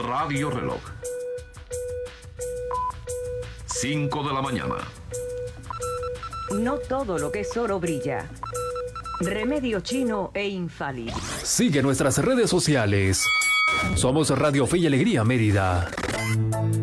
Radio Reloj. 5 de la mañana. No todo lo que es oro brilla. Remedio chino e infalible. Sigue nuestras redes sociales. Somos Radio Fe y Alegría Mérida.